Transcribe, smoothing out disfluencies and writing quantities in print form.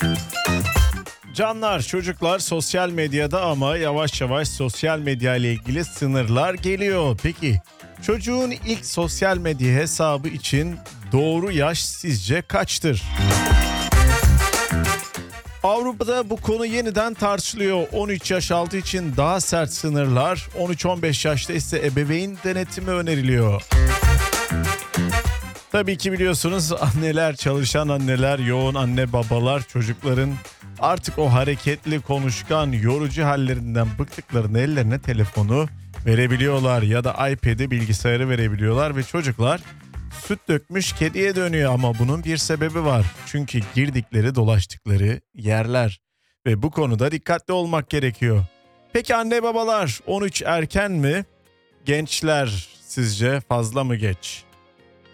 Canlar, çocuklar sosyal medyada ama yavaş yavaş sosyal medya ile ilgili sınırlar geliyor. Peki çocuğun ilk sosyal medya hesabı için doğru yaş sizce kaçtır? Avrupa'da bu konu yeniden tartışılıyor. 13 yaş altı için daha sert sınırlar, 13-15 yaşta ise ebeveyn denetimi öneriliyor. Tabii ki biliyorsunuz anneler, çalışan anneler, yoğun anne babalar çocukların artık o hareketli, konuşkan, yorucu hallerinden bıktıklarını ellerine telefonu verebiliyorlar ya da iPad'i, bilgisayarı verebiliyorlar ve çocuklar süt dökmüş kediye dönüyor ama bunun bir sebebi var. Çünkü girdikleri, dolaştıkları yerler ve bu konuda dikkatli olmak gerekiyor. Peki anne babalar 13 erken mi? Gençler sizce fazla mı geç?